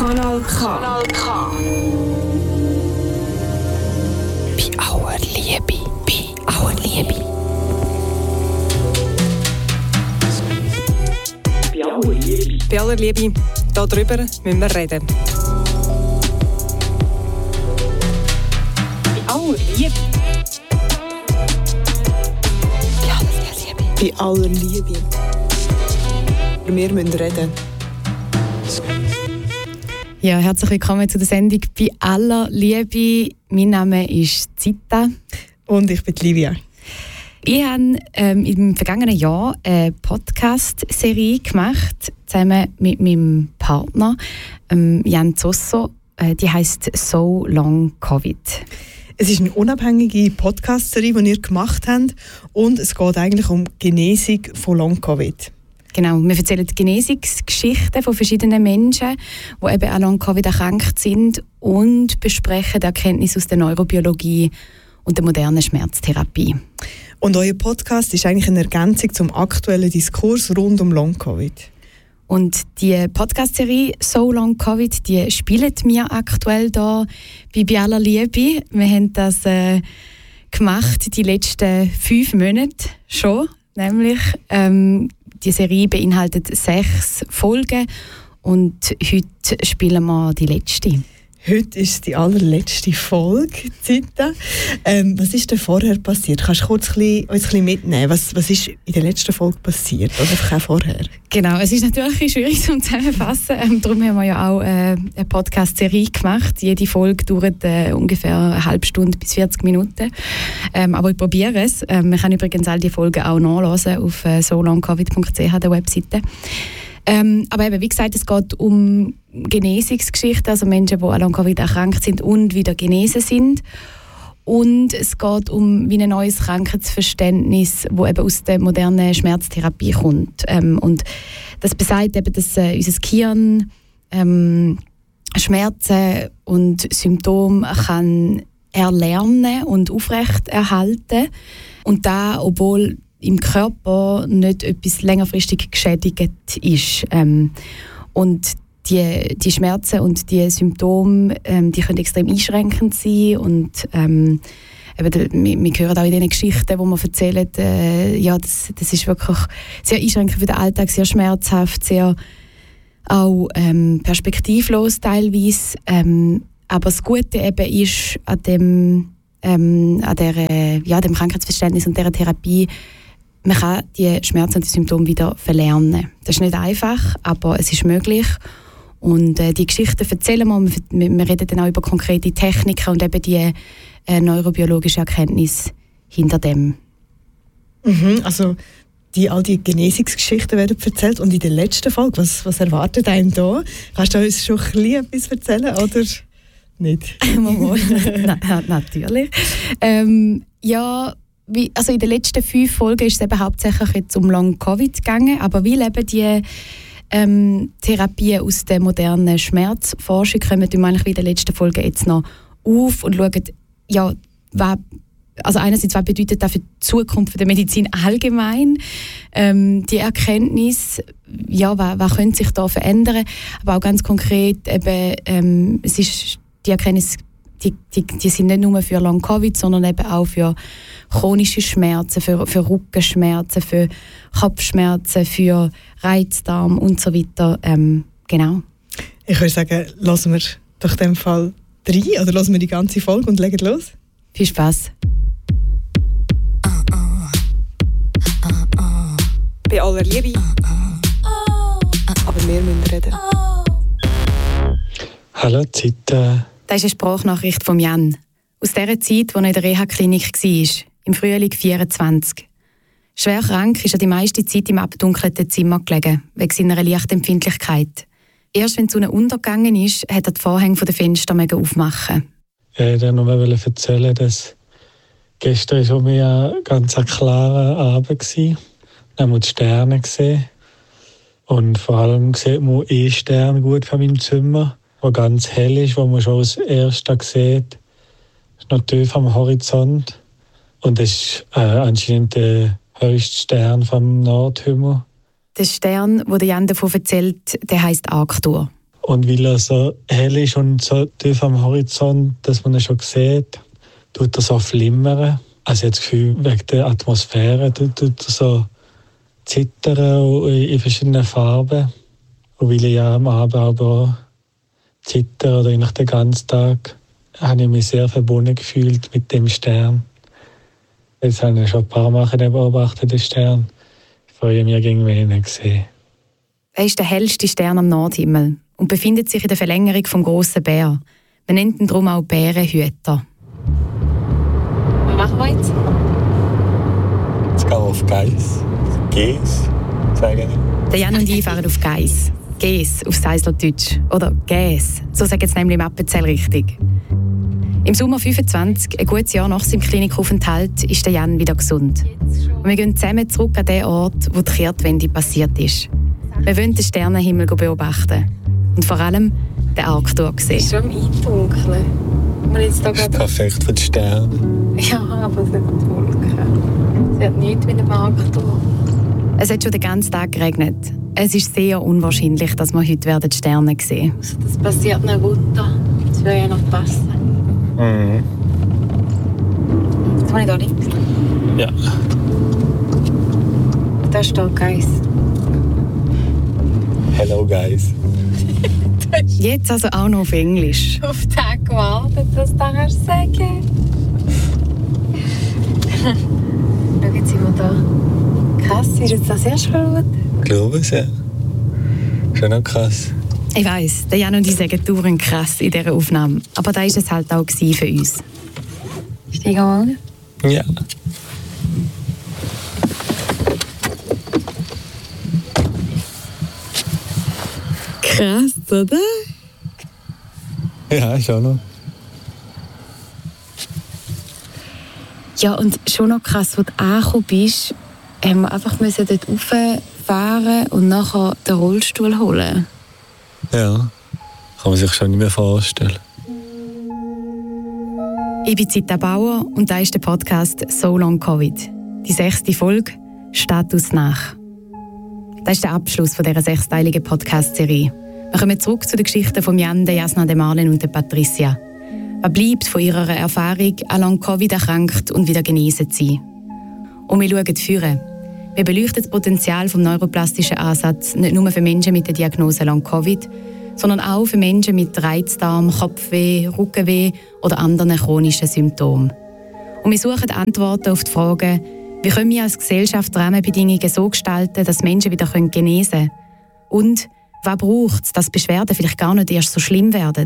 Kanal K. Bei aller Liebe. Bei aller Liebe. Bei aller Liebe. Bei aller Liebe. Darüber müssen wir reden. Bei aller Liebe. Bei aller Liebe. Wir müssen reden. Ja, herzlich willkommen zu der Sendung «Bei aller Liebe». Mein Name ist Zita. Und ich bin Livia. Ich habe im vergangenen Jahr eine Podcast-Serie gemacht, zusammen mit meinem Partner, Jan Zosso. Die heisst «So Long Covid». Es ist eine unabhängige Podcast-Serie, die ihr gemacht habt. Und es geht eigentlich um die Genesung von Long-Covid. Genau, wir erzählen Genesungsgeschichten von verschiedenen Menschen, die eben an Long-Covid erkrankt sind, und besprechen die Erkenntnisse aus der Neurobiologie und der modernen Schmerztherapie. Und euer Podcast ist eigentlich eine Ergänzung zum aktuellen Diskurs rund um Long-Covid. Und die Podcast-Serie «So Long Covid», die spielen wir aktuell hier bei aller Liebe. Wir haben das gemacht die letzten 5 Monate schon, nämlich die Serie beinhaltet 6 Folgen und heute spielen wir die letzte. Heute ist die allerletzte Folge, Zita. Was ist denn vorher passiert? Kannst du kurz uns ein bisschen mitnehmen? Was ist in der letzten Folge passiert? Oder einfach auch vorher? Genau, es ist natürlich schwierig zu zusammenfassen. Darum haben wir ja auch eine Podcast-Serie gemacht. Jede Folge dauert ungefähr eine halbe Stunde bis 40 Minuten. Aber ich probiere es. Man kann übrigens all die Folgen auch nachlesen auf solongcovid.ch, der Webseite. Aber eben, wie gesagt, es geht um Genesungsgeschichten, also Menschen, die an Long-Covid erkrankt sind und wieder genesen sind. Und es geht um wie ein neues Krankheitsverständnis, das eben aus der modernen Schmerztherapie kommt. Und das besagt eben, dass unser Gehirn Schmerzen und Symptome kann erlernen und aufrechterhalten. Und da, obwohl im Körper nicht etwas längerfristig geschädigt ist. Und die Schmerzen und die Symptome, die können extrem einschränkend sein. Und wir hören auch in diesen Geschichten, die man erzählt, das ist wirklich sehr einschränkend für den Alltag, sehr schmerzhaft, sehr auch perspektivlos teilweise. Aber das Gute eben ist an dem Krankheitsverständnis und dieser Therapie, man kann die Schmerzen und die Symptome wieder verlernen. Das ist nicht einfach, aber es ist möglich. Und die Geschichten erzählen wir. Wir reden dann auch über konkrete Techniken und eben die neurobiologische Erkenntnis hinter dem. Also all die Genesungsgeschichten werden erzählt. Und in der letzten Folge, was erwartet einem da? Kannst du uns schon ein bisschen etwas erzählen, oder nicht? Natürlich. Also in den letzten 5 Folgen ist es eben hauptsächlich jetzt um Long-Covid gegangen, aber weil eben die Therapien aus der modernen Schmerzforschung kommen, tun wir eigentlich in den letzten Folgen jetzt noch auf und schauen, einerseits, was bedeutet das für die Zukunft der Medizin allgemein, die Erkenntnis, was könnte sich da verändern, aber auch ganz konkret eben, es ist die Erkenntnis, die sind nicht nur für Long-Covid, sondern eben auch für chronische Schmerzen, für Rückenschmerzen, für Kopfschmerzen, für Reizdarm und so weiter. Genau. Ich würde sagen, lassen wir doch in dem Fall 3 oder lassen wir die ganze Folge und legen los. Viel Spass. Bei aller Liebe. Aber wir müssen reden. Hallo Zita. Das ist eine Sprachnachricht von Jan. Aus der Zeit, als er in der Reha-Klinik war, im Frühling 24. Schwer krank ist er die meiste Zeit im abdunkelten Zimmer gelegen, wegen seiner Lichtempfindlichkeit. Erst wenn die Sonne untergegangen ist, hat er die Vorhänge der Fenster aufmachen. Ich wollte nur erzählen, dass gestern schon ein ganz klarer Abend war. Wir haben die Sterne gesehen. Und vor allem sieht man Stern gut von meinem Zimmer, der ganz hell ist, wo man schon als Erster sieht. Es ist noch tief am Horizont. Und das ist anscheinend der höchste Stern vom Nordhimmel. Der Stern, wo der Jan davon erzählt, der heisst Arctur. Und weil er so hell ist und so tief am Horizont, dass man ihn schon sieht, tut er so flimmern. Also ich habe das Gefühl, wegen der Atmosphäre tut er so zittern in verschiedenen Farben. Und weil ich ja am Abend aber zitter oder eigentlich den ganzen Tag, habe ich mich sehr verbunden gefühlt mit dem Stern. Jetzt habe ich schon ein paar Mal beobachtet, den Stern. Ich freue mich gegen wen gesehen. Er ist der hellste Stern am Nordhimmel und befindet sich in der Verlängerung vom grossen Bär. Man nennt ihn darum auch Bärenhüter. Was machen wir jetzt? Jetzt gehen wir auf Geis, sagen wir. Der Jan und ich fahren auf Geis. Gees auf Seislerdeutsch. Oder Gäs, so sagen sie nämlich im Appenzell richtig. Im Sommer 25, ein gutes Jahr nach seinem Klinikaufenthalt, ist der Jan wieder gesund. Und wir gehen zusammen zurück an den Ort, wo die Kehrtwende passiert ist. Wir wollen den Sternenhimmel beobachten. Und vor allem den Arktur sehen. Es ist schon am Eindunkeln. Das ist perfekt für die Sterne. Ja, aber es hat die Wolken. Es hat nichts mit dem Arktur. Es hat schon den ganzen Tag geregnet. Es ist sehr unwahrscheinlich, dass wir heute die Sterne sehen. Also das passiert noch Wunder. Das würde ja noch passen. Mhm. Jetzt habe ich da links. Ja. Da steht Geis. Hello, guys. Jetzt also auch noch auf Englisch. Auf den Tag gewartet, dass du das sagen Schau, jetzt sind wir da. Krass, ist jetzt das erst gut? Ich glaube es, ja. Schon noch krass. Ich weiss, der Jan und ich sagen dauernd krass in dieser Aufnahme. Aber da war es halt auch für uns. Steigen wir an? Ja. Krass, oder? Ja, schon noch. Ja, und schon noch krass, als du angekommen bist, haben wir einfach dort rauffahren und nachher den Rollstuhl holen. Ja, kann man sich schon nicht mehr vorstellen. Ich bin Zita Bauer und das ist der Podcast «So Long Covid». Die 6. Folge «Status nach». Das ist der Abschluss dieser 6-teiligen Podcast-Serie. Wir kommen zurück zu den Geschichten von Jan, der Jasna, der Marlen und der Patricia. Was bleibt von ihrer Erfahrung, an Long Covid erkrankt und wieder genesen zu sein? Und wir schauen führen. Wir beleuchten das Potenzial des neuroplastischen Ansatzes nicht nur für Menschen mit der Diagnose Long Covid, sondern auch für Menschen mit Reizdarm, Kopfweh, Rückenweh oder anderen chronischen Symptomen. Und wir suchen Antworten auf die Fragen, wie können wir als Gesellschaft Rahmenbedingungen so gestalten, dass Menschen wieder genesen können? Und was braucht es, dass Beschwerden vielleicht gar nicht erst so schlimm werden?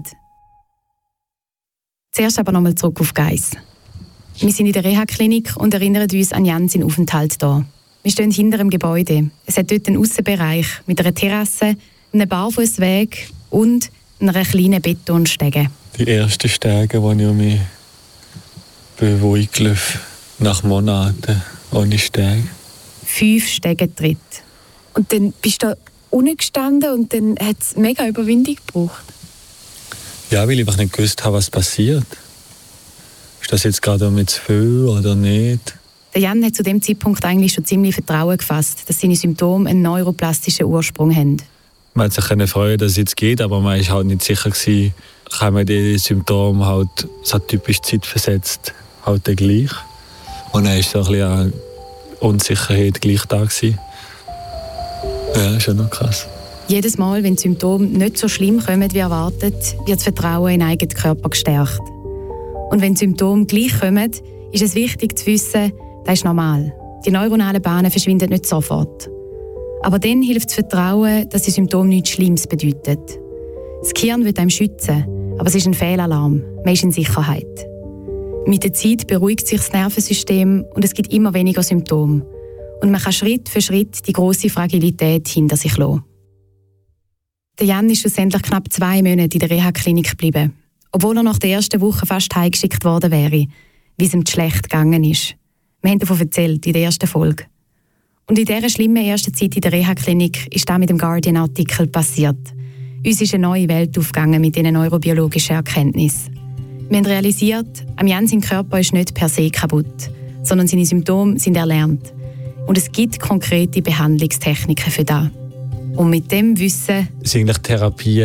Zuerst aber nochmal zurück auf Geis. Wir sind in der Reha-Klinik und erinnern uns an Jan seinen Aufenthalt hier. Wir stehen hinter dem Gebäude. Es hat dort einen Aussenbereich mit einer Terrasse, einem Barfußweg und einer kleinen Betonstege. Die ersten Stege, wo ich mich beruhigt nach Monaten ohne Stege. 5 Stegentritte. Und dann bist du da unten gestanden und dann hat es mega Überwindung gebraucht. Ja, weil ich einfach nicht gewusst habe, was passiert. Ist das jetzt gerade mit zu viel oder nicht? Der Jan hat zu dem Zeitpunkt eigentlich schon ziemlich Vertrauen gefasst, dass seine Symptome einen neuroplastischen Ursprung haben. Man hat sich freuen, dass es jetzt geht, aber man war halt nicht sicher gewesen, kann man die Symptome halt so typisch zeitversetzt halt gleich. Und dann war so ein bisschen eine Unsicherheit gleich da gewesen. Ja, schon noch krass. Jedes Mal, wenn die Symptome nicht so schlimm kommen wie erwartet, wird das Vertrauen in den eigenen Körper gestärkt. Und wenn die Symptome gleich kommen, ist es wichtig zu wissen, das ist normal. Die neuronalen Bahnen verschwinden nicht sofort. Aber dann hilft das Vertrauen, dass die Symptome nichts Schlimmes bedeuten. Das Gehirn will einem schützen, aber es ist ein Fehlalarm. Man ist in Sicherheit. Mit der Zeit beruhigt sich das Nervensystem und es gibt immer weniger Symptome. Und man kann Schritt für Schritt die grosse Fragilität hinter sich lassen. Der Jan ist schlussendlich knapp 2 Monate in der Reha-Klinik geblieben, obwohl er nach der ersten Woche fast heimgeschickt worden wäre, wie es ihm schlecht gegangen ist. Wir haben davon erzählt in der ersten Folge. Und in dieser schlimmen ersten Zeit in der Reha-Klinik ist das mit dem Guardian-Artikel passiert. Uns ist eine neue Welt aufgegangen mit diesen neurobiologischen Erkenntnissen. Wir haben realisiert, am Jan sein Körper ist nicht per se kaputt, sondern seine Symptome sind erlernt. Und es gibt konkrete Behandlungstechniken für das. Und mit dem Wissen sind eigentlich Therapien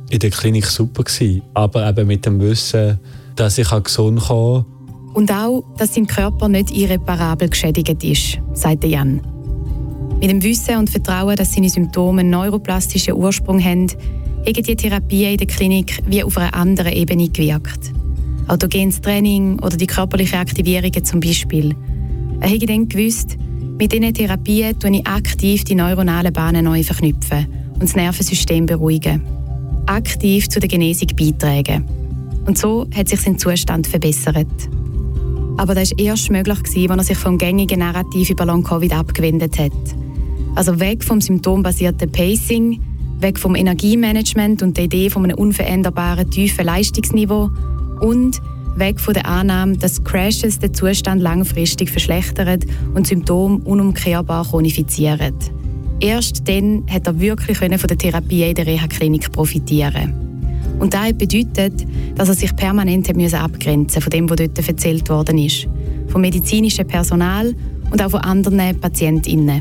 in der Klinik super gewesen, aber eben mit dem Wissen, dass ich gesund kann. Und auch, dass sein Körper nicht irreparabel geschädigt ist, sagt Jan. Mit dem Wissen und Vertrauen, dass seine Symptome einen neuroplastischen Ursprung haben, haben die Therapien in der Klinik wie auf einer anderen Ebene gewirkt. Autogenes Training oder die körperlichen Aktivierungen zum Beispiel. Er habe dann gewusst, mit diesen Therapien tue ich aktiv die neuronalen Bahnen neu verknüpfen und das Nervensystem beruhigen. Aktiv zu der Genesung beitragen. Und so hat sich sein Zustand verbessert. Aber das war erst möglich, als er sich vom gängigen Narrativ über Long-Covid abgewendet hat. Also weg vom symptombasierten Pacing, weg vom Energiemanagement und der Idee von einem unveränderbaren, tiefen Leistungsniveau und weg von der Annahme, dass Crashes den Zustand langfristig verschlechtern und Symptome unumkehrbar chronifizieren. Erst dann hat er wirklich von der Therapie in der Reha-Klinik profitieren. Und das bedeutet, dass er sich permanent abgrenzen von dem, was dort erzählt worden ist. Vom medizinischen Personal und auch von anderen PatientInnen.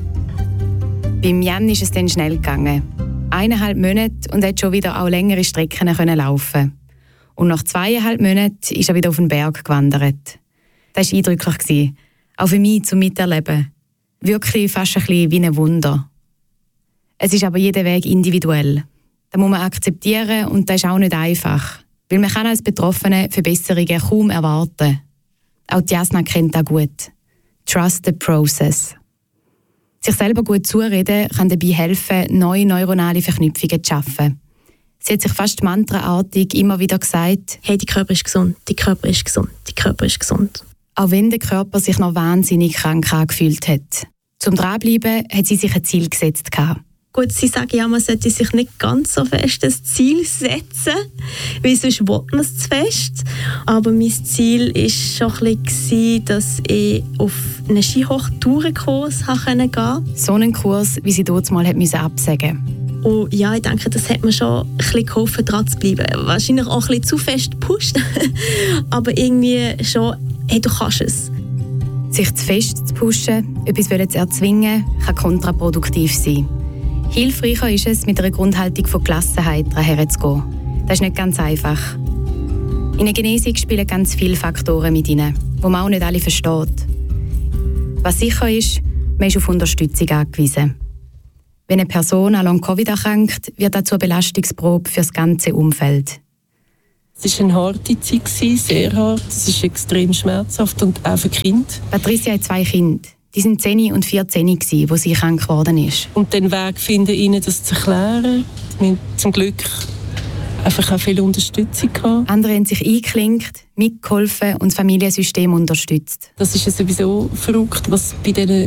Beim Jan ist es dann schnell gegangen. 1,5 Monate und er konnte schon wieder auch längere Strecken laufen. Und nach 2,5 Monaten ist er wieder auf den Berg gewandert. Das war eindrücklich, auch für mich zum Miterleben. Wirklich fast ein bisschen wie ein Wunder. Es ist aber jeder Weg individuell. Das muss man akzeptieren und das ist auch nicht einfach. Weil man kann als Betroffene Verbesserungen kaum erwarten. Auch Jasna kennt das gut. Trust the process. Sich selber gut zureden kann dabei helfen, neue neuronale Verknüpfungen zu schaffen. Sie hat sich fast mantraartig immer wieder gesagt: Hey, dein Körper ist gesund, dein Körper ist gesund, dein Körper ist gesund. Auch wenn der Körper sich noch wahnsinnig krank angefühlt hat. Zum Dranbleiben hat sie sich ein Ziel gesetzt. Gut, sie sagen ja, man sollte sich nicht ganz so fest ein Ziel setzen, weil sonst will man es zu fest. Aber mein Ziel war schon ein bisschen, dass ich auf einen Skihochtourenkurs gehen konnte. So einen Kurs, wie sie dort mal absagen musste. Und ja, ich denke, das hat mir schon ein bisschen geholfen, dran zu bleiben. Wahrscheinlich auch ein bisschen zu fest gepusht, aber irgendwie schon, hey, du kannst es. Sich zu fest zu pushen, etwas zu erzwingen, kann kontraproduktiv sein. Hilfreicher ist es, mit einer Grundhaltung von Gelassenheit herzugehen. Das ist nicht ganz einfach. In der Genesung spielen ganz viele Faktoren mit rein, die man auch nicht alle versteht. Was sicher ist, man ist auf Unterstützung angewiesen. Wenn eine Person an Long-Covid erkrankt, wird das zur Belastungsprobe für das ganze Umfeld. Es war eine harte Zeit, sehr hart. Es ist extrem schmerzhaft und auch für Kinder. Patricia hat 2 Kinder. Die waren 10 und 14, als sie krank geworden ist. Und den Weg finden, ihnen das zu erklären. Wir haben zum Glück einfach auch viel Unterstützung gehabt. Andere haben sich eingeklinkt, mitgeholfen und das Familiensystem unterstützt. Das ist ja sowieso verrückt, was bei diesen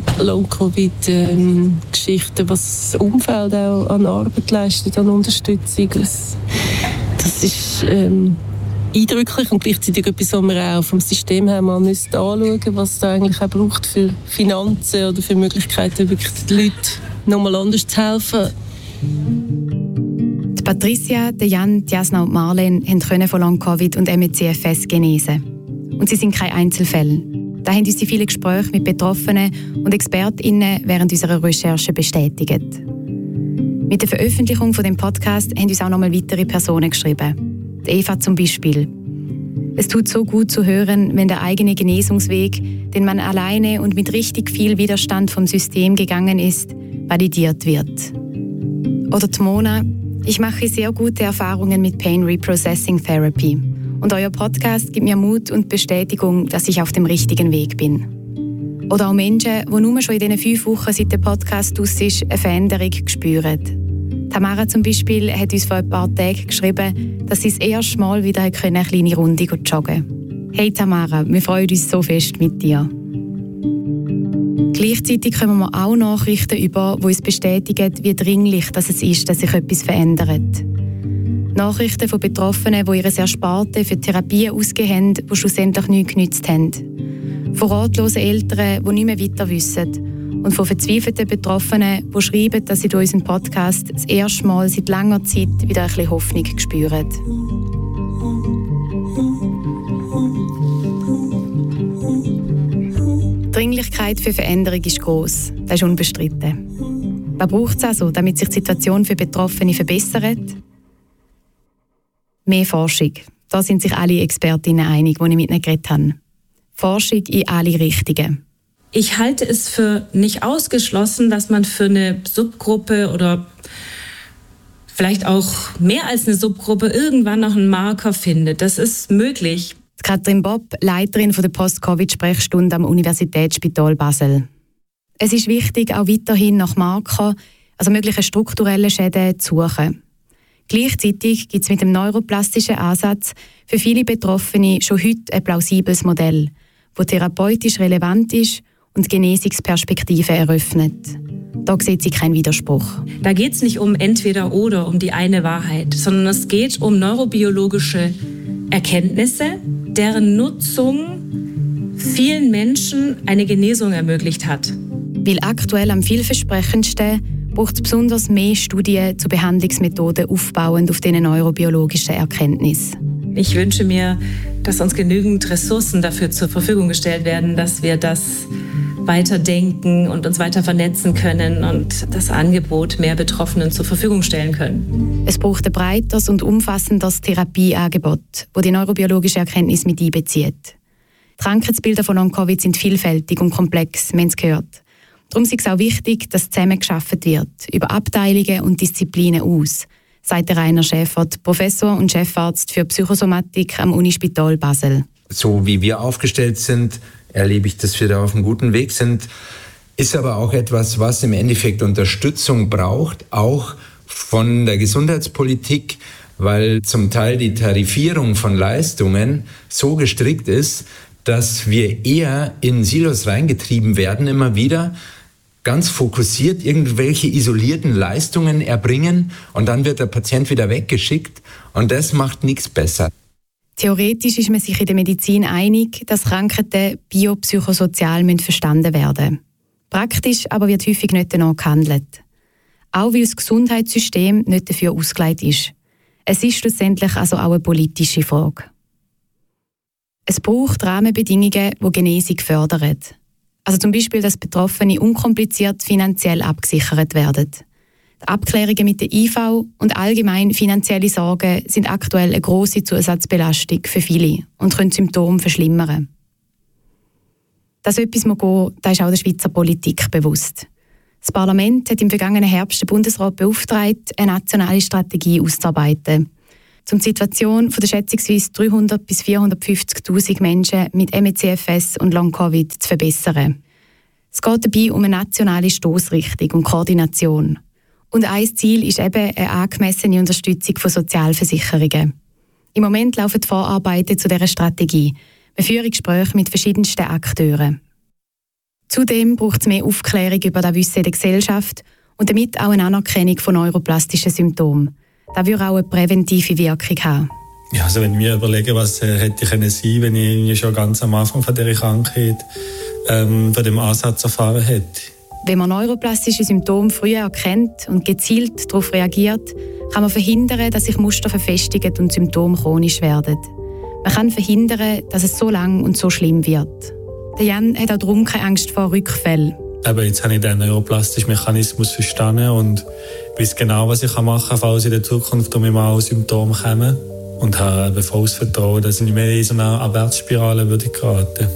Long-Covid-Geschichten, was das Umfeld auch an Arbeit leistet, an Unterstützung. Das ist eindrücklich und gleichzeitig etwas, was wir auch vom System her mal anschauen müssen, was es eigentlich auch braucht für Finanzen oder für Möglichkeiten, wirklich den Leuten nochmal anders zu helfen. Die Patricia, Jan, Jasna und Marlene konnten von Long-Covid und ME/CFS genesen. Und sie sind keine Einzelfälle. Da haben uns die vielen Gespräche mit Betroffenen und ExpertInnen während unserer Recherche bestätigt. Mit der Veröffentlichung von dem Podcast haben uns auch nochmal weitere Personen geschrieben. Die Eva zum Beispiel. Es tut so gut zu hören, wenn der eigene Genesungsweg, den man alleine und mit richtig viel Widerstand vom System gegangen ist, validiert wird. Oder die Mona: Ich mache sehr gute Erfahrungen mit Pain Reprocessing Therapy. Und euer Podcast gibt mir Mut und Bestätigung, dass ich auf dem richtigen Weg bin. Oder auch Menschen, die nur schon in diesen 5 Wochen, seit der Podcast aus ist, eine Veränderung spüren. Tamara zum Beispiel hat uns vor ein paar Tagen geschrieben, dass sie das erste Mal wieder eine kleine Runde joggen konnte. Hey Tamara, wir freuen uns so fest mit dir. Gleichzeitig kommen wir auch Nachrichten über, die uns bestätigen, wie dringlich es ist, dass sich etwas verändert. Nachrichten von Betroffenen, die ihre Ersparte für Therapien ausgegeben haben, die schlussendlich nichts genützt haben. Von ratlosen Eltern, die nicht mehr weiter wissen. Und von verzweifelten Betroffenen, die schreiben, dass sie durch unseren Podcast das erste Mal seit langer Zeit wieder ein bisschen Hoffnung spüren. Die Dringlichkeit für Veränderung ist gross. Das ist unbestritten. Was braucht es also, damit sich die Situation für Betroffene verbessert? Mehr Forschung. Da sind sich alle Expertinnen einig, die ich mit ihnen geredet habe. Forschung in alle Richtungen. Ich halte es für nicht ausgeschlossen, dass man für eine Subgruppe oder vielleicht auch mehr als eine Subgruppe irgendwann noch einen Marker findet. Das ist möglich. Katrin Bob, Leiterin der Post-Covid-Sprechstunde am Universitätsspital Basel. Es ist wichtig, auch weiterhin nach Markern, also möglichen strukturellen Schäden, zu suchen. Gleichzeitig gibt es mit dem neuroplastischen Ansatz für viele Betroffene schon heute ein plausibles Modell, das therapeutisch relevant ist und Genesungsperspektiven eröffnet. Da sieht sie keinen Widerspruch. Da geht es nicht um entweder oder, um die eine Wahrheit, sondern es geht um neurobiologische Erkenntnisse, deren Nutzung vielen Menschen eine Genesung ermöglicht hat. Weil aktuell am vielversprechendsten braucht es besonders mehr Studien zu Behandlungsmethoden aufbauend auf diesen neurobiologischen Erkenntnissen. Ich wünsche mir, dass uns genügend Ressourcen dafür zur Verfügung gestellt werden, dass wir das weiterdenken und uns weiter vernetzen können und das Angebot mehr Betroffenen zur Verfügung stellen können. Es braucht ein breiteres und umfassendes Therapieangebot, das die neurobiologische Erkenntnis mit einbezieht. Die Krankheitsbilder von Long-Covid sind vielfältig und komplex, wir haben es gehört. Darum ist es auch wichtig, dass zusammengearbeitet wird, über Abteilungen und Disziplinen aus, sagt Rainer Schäfert, Professor und Chefarzt für Psychosomatik am Unispital Basel. So wie wir aufgestellt sind, erlebe ich, dass wir da auf einem guten Weg sind. Ist aber auch etwas, was im Endeffekt Unterstützung braucht, auch von der Gesundheitspolitik, weil zum Teil die Tarifierung von Leistungen so gestrickt ist, dass wir eher in Silos reingetrieben werden, immer wieder, ganz fokussiert irgendwelche isolierten Leistungen erbringen und dann wird der Patient wieder weggeschickt und das macht nichts besser. Theoretisch ist man sich in der Medizin einig, dass Krankheiten biopsychosozial verstanden werden müssen. Praktisch aber wird häufig nicht danach gehandelt. Auch weil das Gesundheitssystem nicht dafür ausgelegt ist. Es ist schlussendlich also auch eine politische Frage. Es braucht Rahmenbedingungen, die Genesung fördern. Also zum Beispiel, dass Betroffene unkompliziert finanziell abgesichert werden. Die Abklärungen mit der IV und allgemein finanzielle Sorgen sind aktuell eine grosse Zusatzbelastung für viele und können Symptome verschlimmern. Dass etwas gehen muss, das ist auch der Schweizer Politik bewusst. Das Parlament hat im vergangenen Herbst den Bundesrat beauftragt, eine nationale Strategie auszuarbeiten, um die Situation der schätzungsweise 300.000 bis 450.000 Menschen mit MECFS und Long-Covid zu verbessern. Es geht dabei um eine nationale Stossrichtung und Koordination. Und ein Ziel ist eben eine angemessene Unterstützung von Sozialversicherungen. Im Moment laufen die Vorarbeiten zu dieser Strategie. Wir führen Gespräche mit verschiedensten Akteuren. Zudem braucht es mehr Aufklärung über das Wissen in der Gesellschaft und damit auch eine Anerkennung von neuroplastischen Symptomen. Das würde auch eine präventive Wirkung haben. Ja, also wenn wir überlegen, was hätte ich sein können, wenn ich schon ganz am Anfang von dieser Krankheit von dem Ansatz erfahren hätte. Wenn man neuroplastische Symptome früh erkennt und gezielt darauf reagiert, kann man verhindern, dass sich Muster verfestigen und Symptome chronisch werden. Man kann verhindern, dass es so lang und so schlimm wird. Der Jan hat auch darum keine Angst vor Rückfällen. Aber jetzt habe ich den neuroplastischen Mechanismus verstanden und weiß genau, was ich machen kann, falls in der Zukunft um mal Symptome kommen. Und habe volles Vertrauen, dass ich nicht mehr in so eine Abwärtsspirale geraten würde.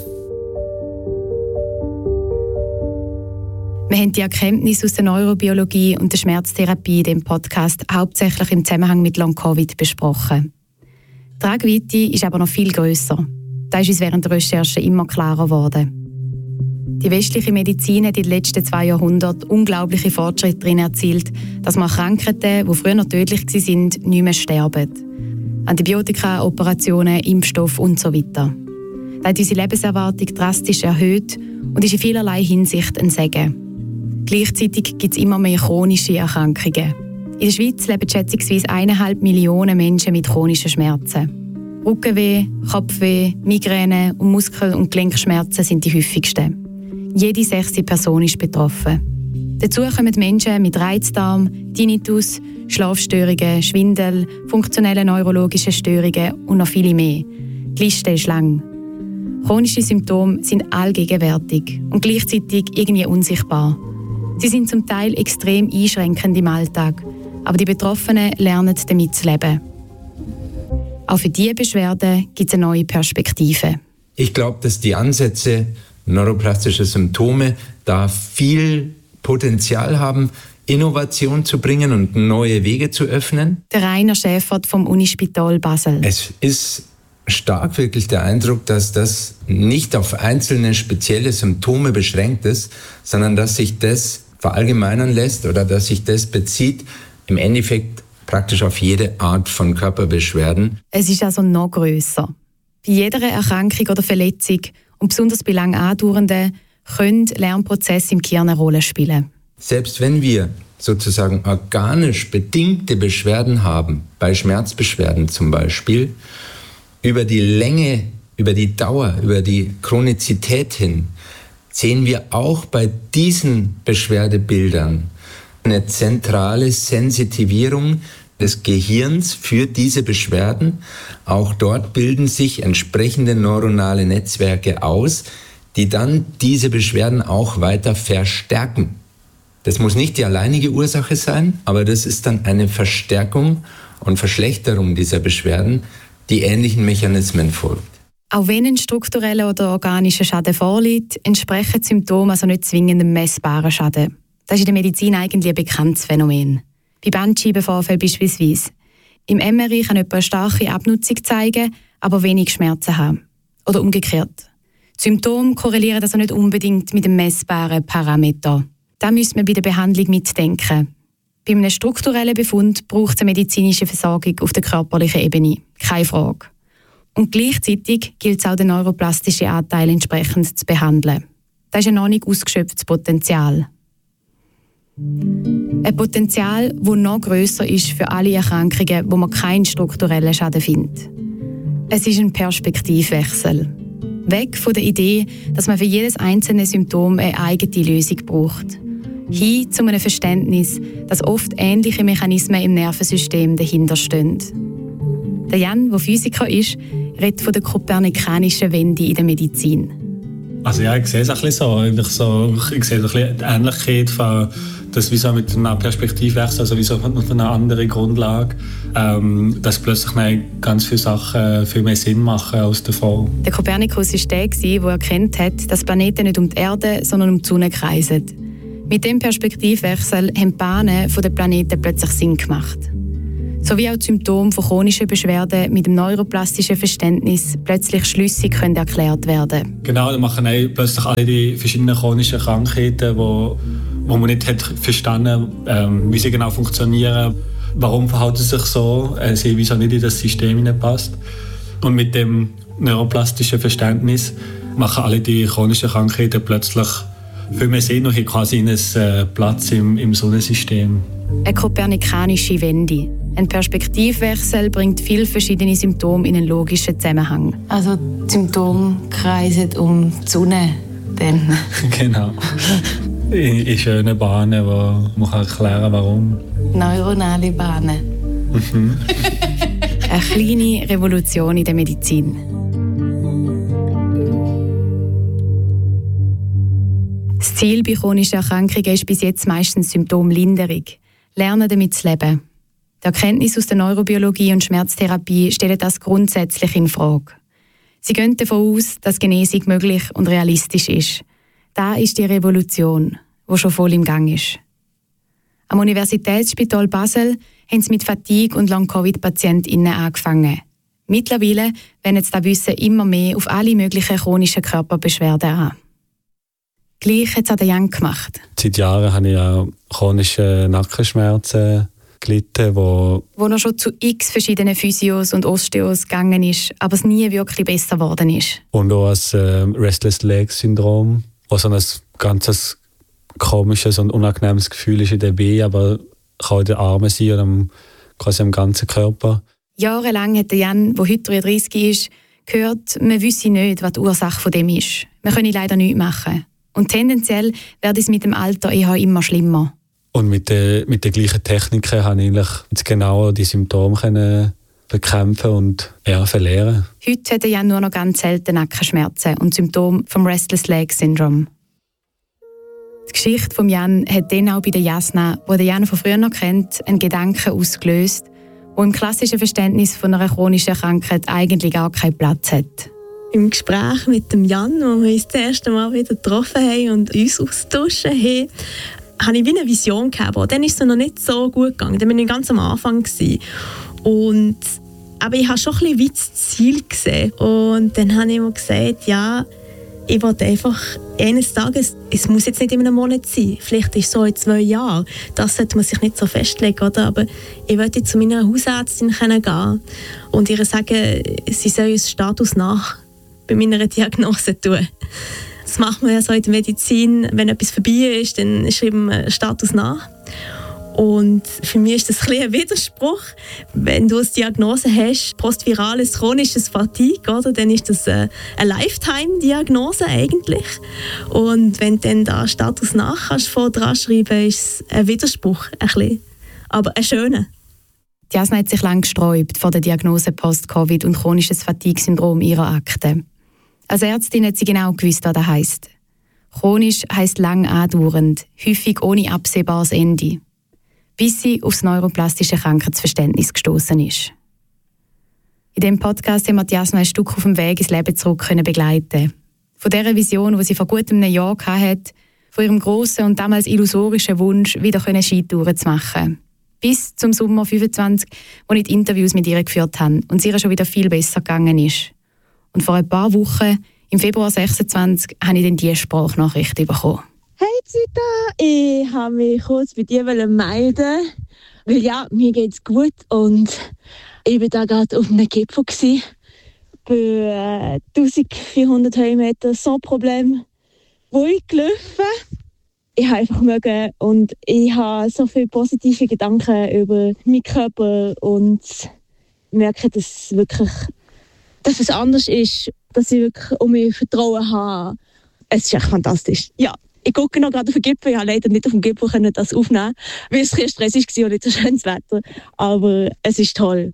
Wir haben die Erkenntnisse aus der Neurobiologie und der Schmerztherapie in diesem Podcast hauptsächlich im Zusammenhang mit Long-Covid besprochen. Die Tragweite ist aber noch viel grösser. Das ist uns während der Recherche immer klarer geworden. Die westliche Medizin hat in den letzten 2 Jahrhunderten unglaubliche Fortschritte darin erzielt, dass man Krankheiten, die früher noch tödlich waren, nicht mehr sterben. Antibiotika, Operationen, Impfstoff und so weiter. Das hat unsere Lebenserwartung drastisch erhöht und ist in vielerlei Hinsicht ein Segen. Gleichzeitig gibt es immer mehr chronische Erkrankungen. In der Schweiz leben schätzungsweise 1,5 Millionen Menschen mit chronischen Schmerzen. Rückenweh, Kopfweh, Migräne und Muskel- und Gelenkschmerzen sind die häufigsten. Jede 6. Person ist betroffen. Dazu kommen Menschen mit Reizdarm, Tinnitus, Schlafstörungen, Schwindel, funktionelle neurologische Störungen und noch viele mehr. Die Liste ist lang. Chronische Symptome sind allgegenwärtig und gleichzeitig irgendwie unsichtbar. Sie sind zum Teil extrem einschränkend im Alltag, aber die Betroffenen lernen damit zu leben. Auch für diese Beschwerden gibt es eine neue Perspektive. Ich glaube, dass die Ansätze neuroplastischer Symptome da viel Potenzial haben, Innovation zu bringen und neue Wege zu öffnen. Der Rainer Schäfert vom Unispital Basel. Es ist stark wirklich der Eindruck, dass das nicht auf einzelne spezielle Symptome beschränkt ist, sondern dass sich das verallgemeinern lässt oder dass sich das bezieht im Endeffekt praktisch auf jede Art von Körperbeschwerden. Es ist also noch grösser. Bei jeder Erkrankung oder Verletzung und besonders bei lang andauernden können Lernprozesse im Gehirn eine Rolle spielen. Selbst wenn wir sozusagen organisch bedingte Beschwerden haben, bei Schmerzbeschwerden zum Beispiel, über die Länge, über die Dauer, über die Chronizität hin, sehen wir auch bei diesen Beschwerdebildern eine zentrale Sensitivierung des Gehirns für diese Beschwerden. Auch dort bilden sich entsprechende neuronale Netzwerke aus, die dann diese Beschwerden auch weiter verstärken. Das muss nicht die alleinige Ursache sein, aber das ist dann eine Verstärkung und Verschlechterung dieser Beschwerden, die ähnlichen Mechanismen folgt. Auch wenn ein struktureller oder organischer Schaden vorliegt, entsprechen die Symptome also nicht zwingend einem messbaren Schaden. Das ist in der Medizin eigentlich ein bekanntes Phänomen. Bei Bandscheibenvorfällen beispielsweise. Im MRI kann jemand eine starke Abnutzung zeigen, aber wenig Schmerzen haben. Oder umgekehrt. Die Symptome korrelieren also nicht unbedingt mit dem messbaren Parameter. Da müsste man bei der Behandlung mitdenken. Bei einem strukturellen Befund braucht es eine medizinische Versorgung auf der körperlichen Ebene. Keine Frage. Und gleichzeitig gilt es auch, den neuroplastischen Anteil entsprechend zu behandeln. Das ist ein noch nicht ausgeschöpftes Potenzial. Ein Potenzial, das noch grösser ist für alle Erkrankungen, wo man keinen strukturellen Schaden findet. Es ist ein Perspektivwechsel. Weg von der Idee, dass man für jedes einzelne Symptom eine eigene Lösung braucht. Hin zu einem Verständnis, dass oft ähnliche Mechanismen im Nervensystem dahinter stehen. Der Jan, der Physiker ist, redet von der kopernikanischen Wende in der Medizin. Also ja, ich sehe es ein bisschen so. Ich sehe ein bisschen die Ähnlichkeit von das wie so mit einer Perspektivwechsel, also wie so von einer anderen Grundlage, dass plötzlich ganz viele Sachen viel mehr Sinn machen als davor. Der Kopernikus war der, der erkannt hat, dass Planeten nicht um die Erde, sondern um die Sonne kreisen. Mit dem Perspektivwechsel haben die Bahnen der Planeten plötzlich Sinn gemacht. So wie auch die Symptome von chronischen Beschwerden mit dem neuroplastischen Verständnis plötzlich schlüssig können erklärt werden. Genau, da machen plötzlich alle die verschiedenen chronischen Krankheiten, wo man nicht hat verstanden, wie sie genau funktionieren. Warum verhalten sie sich so? Sie wieso nicht in das System hineinpasst. Und mit dem neuroplastischen Verständnis machen alle die chronischen Krankheiten plötzlich viel mehr Sinn und haben quasi einen Platz im Sonnensystem. Eine kopernikanische Wende. Ein Perspektivwechsel bringt viele verschiedene Symptome in einen logischen Zusammenhang. Also die Symptome kreisen um die Sonne. Dann. Genau. In schönen Bahnen, wo man erklären kann, warum. Neuronale Bahnen. Mhm. Eine kleine Revolution in der Medizin. Das Ziel bei chronischen Erkrankungen ist bis jetzt meistens Symptomlinderung. Lernen damit zu leben. Die Erkenntnisse aus der Neurobiologie und Schmerztherapie stellen das grundsätzlich in Frage. Sie gehen davon aus, dass Genesung möglich und realistisch ist. Das ist die Revolution, die schon voll im Gang ist. Am Universitätsspital Basel haben sie mit Fatigue- und Long-Covid-PatientInnen angefangen. Mittlerweile wenden sie das Wissen immer mehr auf alle möglichen chronischen Körperbeschwerden an. Gleich hat es auch der Jan gemacht. Seit Jahren habe ich auch chronische Nackenschmerzen gelitten, wo er schon zu x verschiedenen Physios und Osteos gegangen ist, aber es nie wirklich besser geworden ist. Und auch das Restless Leg Syndrom, wo so ein ganz komisches und unangenehmes Gefühl ist in der Beine, aber kann in den Armen sein oder quasi am ganzen Körper. Jahrelang hat der Jan, der heute 33 ist, gehört, man wisse nicht, was die Ursache von dem ist. Man könne leider nichts machen. Und tendenziell wird es mit dem Alter eher immer schlimmer. Und mit den gleichen Techniken konnte ich eigentlich genau die Symptome bekämpfen und verlieren. Heute hat Jan nur noch ganz selten Nackenschmerzen und Symptome vom Restless Leg Syndrome. Die Geschichte von Jan hat dann auch bei der Jasna, die Jan von früher noch kennt, einen Gedanken ausgelöst, wo im klassischen Verständnis von einer chronischen Krankheit eigentlich gar keinen Platz hat. Im Gespräch mit dem Jan, wo wir uns das erste Mal wieder getroffen haben und uns austauschen haben, habe ich wie eine Vision gehabt. Dann ist es noch nicht so gut gegangen. Dann war ich ganz am Anfang. Aber ich habe schon ein bisschen wie das Ziel gesehen. Und dann habe ich mir gesagt, ja, ich wollte einfach eines Tages, es muss jetzt nicht in einem Monat sein, vielleicht ist es so in 2 Jahren, das sollte man sich nicht so festlegen, oder? Aber ich wollte zu meiner Hausärztin gehen und ihr sagen, sie soll uns Status nach bei meiner Diagnose tun. Das macht man ja so in der Medizin, wenn etwas vorbei ist, dann schreiben wir Status nach. Und für mich ist das ein Widerspruch. Wenn du eine Diagnose hast, postvirales chronisches Fatigue, oder, dann ist das eine Lifetime-Diagnose eigentlich. Und wenn du dann da Status nach kannst, vor dran schreiben, ist es ein Widerspruch. Ein bisschen. Aber ein schöner. Jasna hat sich lange gesträubt vor der Diagnose Post-Covid und chronisches Fatigue-Syndrom ihrer Akte. Als Ärztin hat sie genau gewusst, was das heisst. Chronisch heisst lang andauernd, häufig ohne absehbares Ende. Bis sie auf das neuroplastische Krankheitsverständnis gestoßen ist. In diesem Podcast haben wir Jasna ein Stück auf dem Weg ins Leben zurück begleiten. Von dieser Vision, die sie vor gut einem Jahr hatte, von ihrem grossen und damals illusorischen Wunsch, wieder Skitouren zu machen. Bis zum Sommer 25, wo ich die Interviews mit ihr geführt habe und es ihr schon wieder viel besser gegangen ist. Und vor ein paar Wochen, im Februar 26, habe ich dann diese Sprachnachricht bekommen. Hey Zita, ich habe mich kurz bei dir melden, weil ja, mir geht's gut und ich war da gerade auf einem Gipfel gewesen, bei 1400 Höhenmeter, so Problem, wo ich gelaufen. Ich habe einfach mögen und ich habe so viele positive Gedanken über meinen Körper und merke, dass es anders ist, dass ich wirklich um mich Vertrauen habe. Es ist echt fantastisch. Ja. Ich gucke noch gerade auf den Gipfel. Ich konnte leider nicht auf dem Gipfel das aufnehmen, weil es ein Stress war und nicht so schönes Wetter. Aber es ist toll.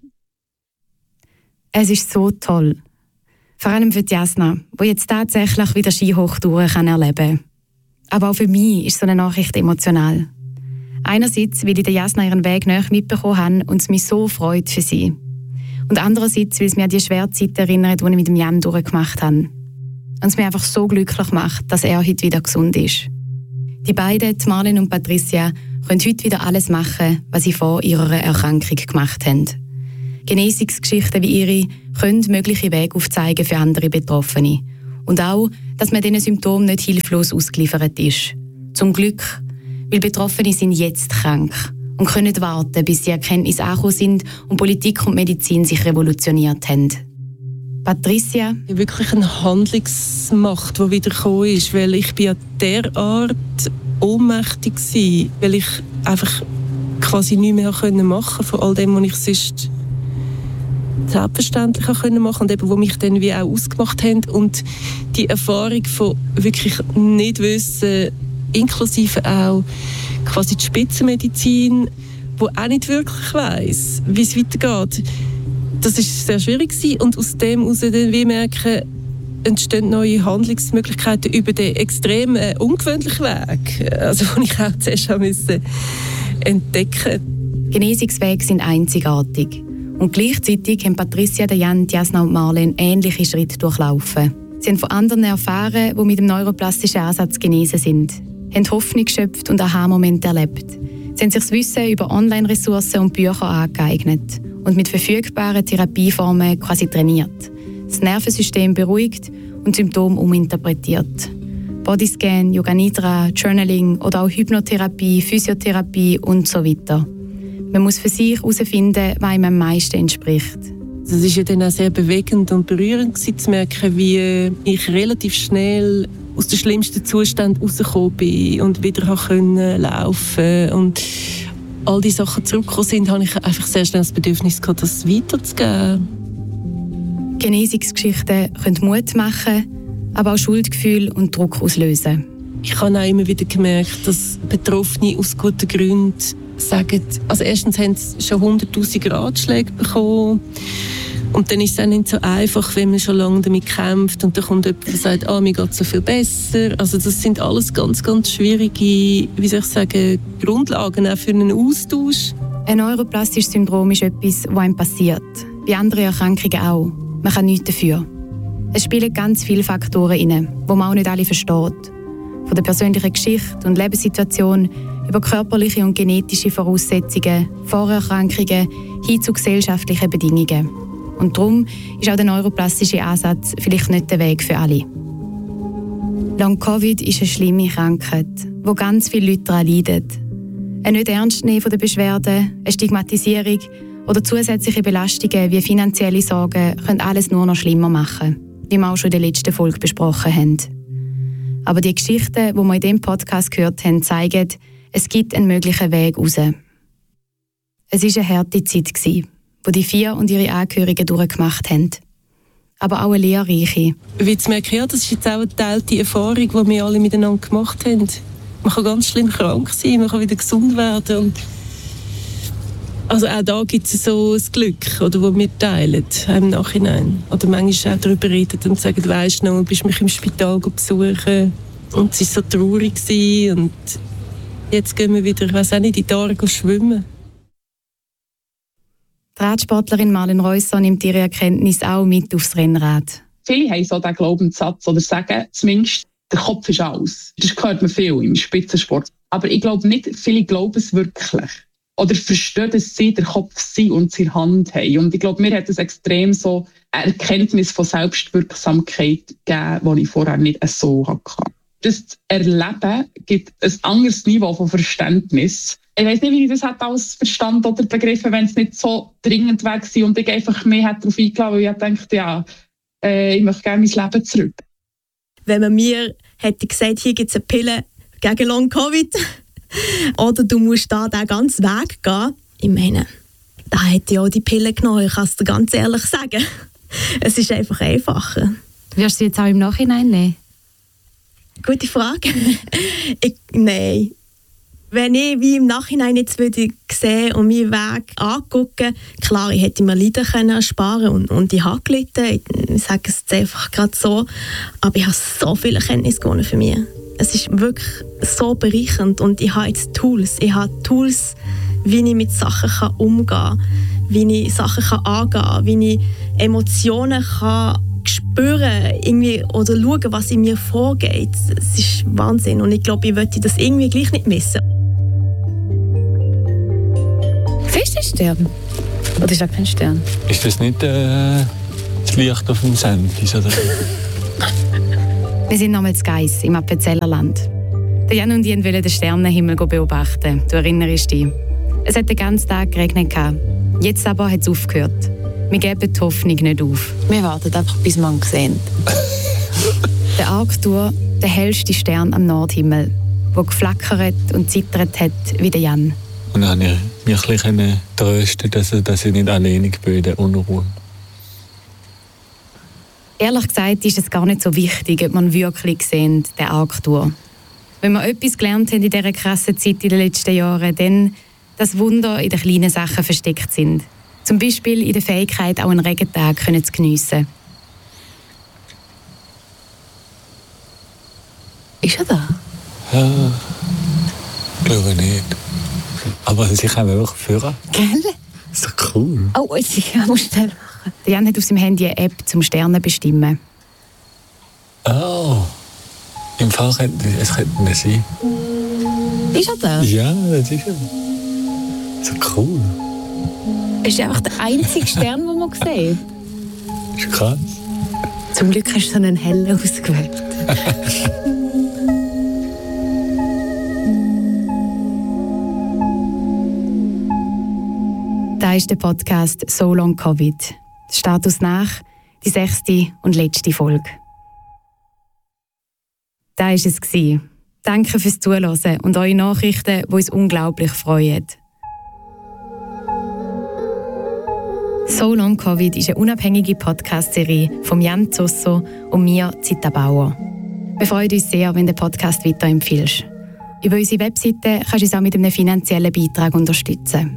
Es ist so toll. Vor allem für Jasna, die jetzt tatsächlich wieder Skihochtouren erleben kann. Aber auch für mich ist so eine Nachricht emotional. Einerseits, weil ich der Jasna ihren Weg näher mitbekommen habe und es mich so freut für sie. Und andererseits, weil es mir an die schwere Zeit erinnert, die ich mit dem Jan durchgemacht habe. Und es mich einfach so glücklich macht, dass er heute wieder gesund ist. Die beiden, Marlene und Patricia, können heute wieder alles machen, was sie vor ihrer Erkrankung gemacht haben. Genesungsgeschichten wie ihre können mögliche Wege aufzeigen für andere Betroffene. Und auch, dass man diesen Symptomen nicht hilflos ausgeliefert ist. Zum Glück, weil Betroffene sind jetzt krank und können nicht warten, bis die Erkenntnisse angekommen sind und Politik und Medizin sich revolutioniert haben. Patricia? Wirklich eine Handlungsmacht, die wieder gekommen ist, weil ich bin ja derart ohnmächtig war, weil ich einfach quasi nichts mehr machen konnte von all dem, was ich sonst selbstverständlich machen konnte und eben, wo mich dann wie auch ausgemacht haben. Und die Erfahrung von wirklich nicht wissen, inklusive auch quasi die Spitzenmedizin, die auch nicht wirklich weiss, wie es weitergeht. Das war sehr schwierig gewesen. Und aus dem heraus dann wie merken, entstehen neue Handlungsmöglichkeiten über den extrem ungewöhnlichen Weg, also den ich auch zuerst entdecken musste. Genesungswege sind einzigartig. Und gleichzeitig haben Patricia, Jan, Jasna und Marlene ähnliche Schritte durchlaufen. Sie haben von anderen erfahren, die mit dem neuroplastischen Ansatz genesen sind, haben Hoffnung geschöpft und Aha-Momente erlebt. Sie haben sich das Wissen über Online-Ressourcen und Bücher angeeignet und mit verfügbaren Therapieformen quasi trainiert. Das Nervensystem beruhigt und Symptome uminterpretiert. Bodyscan, Yoga Nidra, Journaling oder auch Hypnotherapie, Physiotherapie und so weiter. Man muss für sich herausfinden, was ihm am meisten entspricht. Es war ja dann auch sehr bewegend und berührend zu merken, wie ich relativ schnell aus dem schlimmsten Zustand rausgekommen bin und wieder laufen konnte. Und all die Sachen zurückgekommen sind, habe ich einfach sehr schnell das Bedürfnis gehabt, das weiterzugeben. Genesungsgeschichten können Mut machen, aber auch Schuldgefühl und Druck auslösen. Ich habe auch immer wieder gemerkt, dass Betroffene aus guten Gründen sagen, also erstens haben sie schon 100'000 Ratschläge bekommen und dann ist es auch nicht so einfach, wenn man schon lange damit kämpft und dann kommt jemand, der sagt, mir geht es so viel besser. Also das sind alles ganz, ganz schwierige, wie soll ich sagen, Grundlagen auch für einen Austausch. Ein neuroplastisches Syndrom ist etwas, was einem passiert. Bei anderen Erkrankungen auch. Man kann nichts dafür. Es spielen ganz viele Faktoren rein, die man auch nicht alle versteht. Von der persönlichen Geschichte und Lebenssituation über körperliche und genetische Voraussetzungen, Vorerkrankungen hin zu gesellschaftlichen Bedingungen. Und darum ist auch der neuroplastische Ansatz vielleicht nicht der Weg für alle. Long-Covid ist eine schlimme Krankheit, wo ganz viele Leute daran leiden. Ein Nicht-Ernstnehmen der Beschwerden, eine Stigmatisierung oder zusätzliche Belastungen wie finanzielle Sorgen können alles nur noch schlimmer machen, wie wir auch schon in der letzten Folge besprochen haben. Aber die Geschichten, die wir in diesem Podcast gehört haben, zeigen, es gibt einen möglichen Weg raus. Es war eine harte Zeit, die die 4 und ihre Angehörigen durchgemacht haben. Aber auch eine lehrreiche. Wie zu merken, ja, das ist jetzt auch eine geteilte Erfahrung, die wir alle miteinander gemacht haben. Man kann ganz schlimm krank sein, man kann wieder gesund werden. Und also auch da gibt es so ein Glück, oder, das wir teilen im Nachhinein. Oder manchmal auch darüber reden und sagen, weisst du noch, bist mich im Spital besuchen. Und es war so traurig. Und jetzt gehen wir wieder, ich weiss auch nicht, in die Aare schwimmen. Die Radsportlerin Marlene Reusser nimmt ihre Erkenntnis auch mit aufs Rennrad. Viele haben so den Glaubenssatz oder sagen zumindest, der Kopf ist alles. Das hört man viel im Spitzensport. Aber ich glaube nicht, viele glauben es wirklich. Oder verstehen, dass sie der Kopf sind und sie in der Hand haben. Und ich glaube, mir hat es extrem so eine Erkenntnis von Selbstwirksamkeit gegeben, die ich vorher nicht so hatte. Das Erleben gibt ein anderes Niveau von Verständnis. Ich weiss nicht, wie ich das alles verstanden oder begriffen, wenn es nicht so dringend war und ich einfach mehr darauf eingeladen, weil ich dachte, ja, ich möchte gerne mein Leben zurück. Wenn man mir hätte gesagt, hier gibt es eine Pille gegen Long-Covid oder du musst da den ganzen Weg gehen, ich meine, da hätte ich auch die Pille genommen, ich kann es dir ganz ehrlich sagen. Es ist einfach einfacher. Wirst du jetzt auch im Nachhinein nehmen? Gute Frage. Nein. Wenn ich wie im Nachhinein jetzt würde sehen und meinen Weg angucken, klar, ich hätte mir Leiden ersparen und ich habe gelitten. Ich sage es jetzt einfach gerade so. Aber ich habe so viel Erkenntnis gewonnen für mich. Es ist wirklich so bereichernd und ich habe jetzt Tools. Ich habe Tools, wie ich mit Sachen umgehen kann, wie ich Sachen angehen kann, wie ich Emotionen spüren irgendwie, oder schauen, was in mir vorgeht. Es ist Wahnsinn und ich glaube, ich möchte das irgendwie gleich nicht missen. Siehst du den Stern? Oder ist das kein Stern? Ist das nicht das Licht auf dem Sandis, oder? Wir sind nochmals in Geiss, im Appenzellerland. Der Jan und ich wollten den Sternenhimmel beobachten. Du erinnerst dich. Es hat den ganzen Tag geregnet. Jetzt aber hat es aufgehört. Wir geben die Hoffnung nicht auf. Wir warten einfach, bis wir ihn sehen. Der Arctur, der hellste Stern am Nordhimmel, der geflackert und zittert hat wie der Jan. Und dann konnte ich mich ein bisschen trösten, dass ich nicht alleinig bin in der Unruhe. Ehrlich gesagt ist es gar nicht so wichtig, ob man wirklich sehen, den Arctur. Wenn wir etwas gelernt haben in dieser krassen Zeit in den letzten Jahren, dann, dass Wunder in den kleinen Sachen versteckt sind. Zum Beispiel in der Fähigkeit, auch einen Regentag zu geniessen. Ist er da? Ja, ich glaube nicht. Aber sie kommen einfach führen. Gell? Das ist doch cool. Oh, ich muss schnell machen. Der Jan hat auf seinem Handy eine App zum Sternen bestimmen. Oh, im Fall könnte es sein. Ist er da? Ja, das ist er. So cool. Ist einfach der einzige Stern, den man sieht. Das ist krass. Zum Glück hast du so einen hellen ausgewählt. Das ist der Podcast «So Long Covid». Status nach, die 6. und letzte Folge. Das war es. Danke fürs Zuhören und eure Nachrichten, die uns unglaublich freuen. «So Long Covid» ist eine unabhängige Podcast-Serie von Jan Zosso und mir, Zita Bauer. Wir freuen uns sehr, wenn du den Podcast weiterempfiehlst. Über unsere Webseite kannst du uns auch mit einem finanziellen Beitrag unterstützen.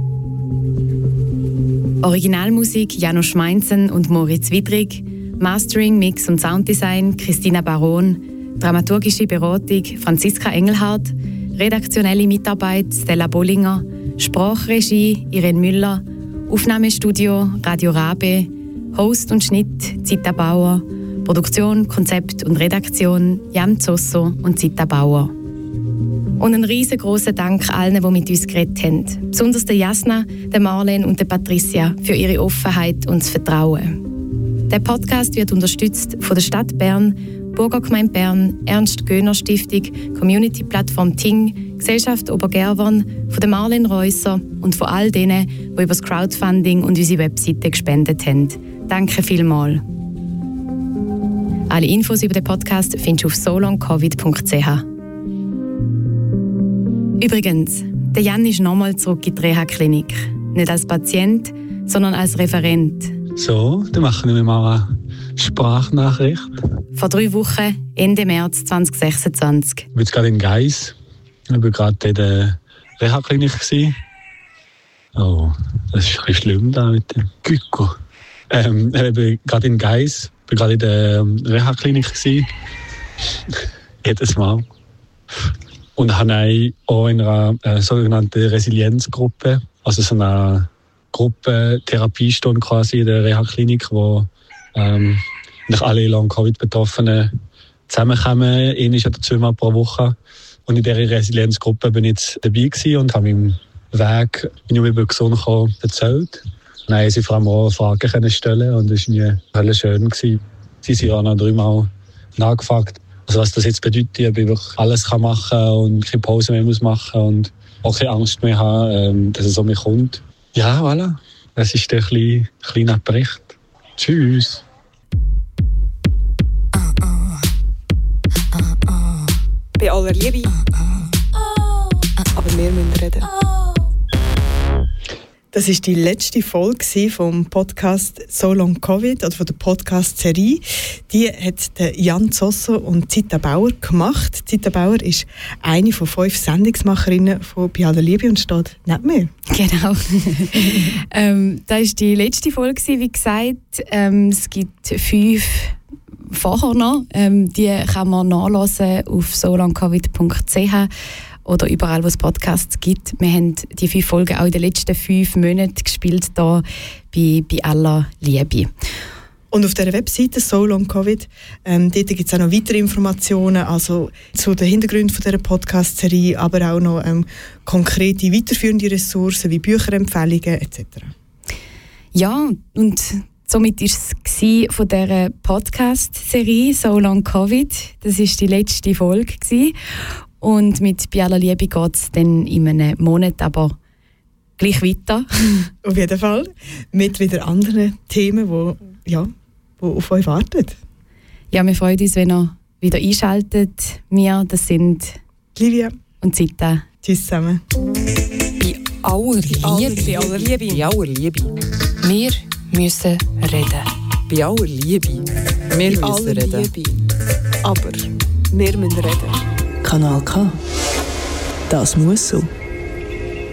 Originalmusik Janusz Meinzen und Moritz Widrig, Mastering, Mix und Sounddesign Christina Baron, dramaturgische Beratung Franziska Engelhardt, redaktionelle Mitarbeit Stella Bollinger, Sprachregie Irene Müller, Aufnahmestudio Radio Rabe, Host und Schnitt Zita Bauer, Produktion, Konzept und Redaktion Jan Zosso und Zita Bauer. Und einen riesengroßen Dank allen, die mit uns geredet haben. Besonders der Jasna, der Marlene und der Patricia für ihre Offenheit und das Vertrauen. Der Podcast wird unterstützt von der Stadt Bern, Burgergemeinde Bern, Ernst-Göhner-Stiftung, Community-Plattform Ting, Gesellschaft Obergerwern, von der Marlene Reusser und von all denen, die über das Crowdfunding und unsere Webseite gespendet haben. Danke vielmals. Alle Infos über den Podcast findest du auf solongcovid.ch. Übrigens, der Jan ist nochmal zurück in die Reha-Klinik. Nicht als Patient, sondern als Referent. So, dann machen wir mal eine Sprachnachricht. Vor 3 Wochen, Ende März 2026. Ich bin jetzt gerade in Geis. Ich war gerade in der Reha-Klinik. Oh, das ist ein bisschen schlimm da mit dem Gyko. Ich bin gerade in Geis. Ich war gerade in der Reha-Klinik. Jedes Mal. Und habe auch in einer sogenannten Resilienzgruppe, also so eine Gruppentherapiestunde quasi in der Reha-Klinik, wo alle Long-Covid-Betroffenen zusammenkommen, 1 oder 2 Mal pro Woche. Und in dieser Resilienzgruppe bin ich jetzt dabei gewesen und habe meinen Weg, wie ich über gesund kam, erzählt. Dann haben sie vor allem auch Fragen stellen und das war mir schön gewesen. Sie sind auch noch 3 Mal nachgefragt, also was das jetzt bedeutet, ob ich wirklich alles machen kann und keine Pause mehr machen muss und auch keine Angst mehr haben, dass es um mich kommt. Ja, voilà. Das ist der kleine Bericht. Tschüss. Bei aller Liebe. Aber wir müssen reden. Das war die letzte Folge vom Podcast «So Long Covid» oder von der Podcast-Serie. Die hat Jan Zosso und Zita Bauer gemacht. Zita Bauer ist eine von 5 Sendungsmacherinnen von «Bei aller Liebe» und steht neben mir. Genau. Das war die letzte Folge, wie gesagt. Es gibt 5 vorher noch. Die kann man nachlesen auf solongcovid.ch oder überall, wo es Podcasts gibt. Wir haben die 5 Folgen auch in den letzten 5 Monaten gespielt, hier bei aller Liebe. Und auf dieser Webseite «So Long Covid» dort gibt es auch noch weitere Informationen, also zu den Hintergründen dieser Podcast-Serie, aber auch noch konkrete weiterführende Ressourcen wie Bücherempfehlungen etc. Ja, und somit war es von dieser Podcast-Serie «So Long Covid». Das war die letzte Folge. Und mit «Bei aller Liebe» geht es dann in einem Monat, aber gleich weiter. Auf jeden Fall. Mit wieder anderen Themen, die auf euch warten. Ja, wir freuen uns, wenn ihr wieder einschaltet. Wir, das sind Livia und Zita. Tschüss zusammen. Bei aller Liebe. Bei aller Liebe. Wir müssen reden. Bei aller Liebe. Wir müssen reden. Aber wir müssen reden. Kanal K. Das muss so.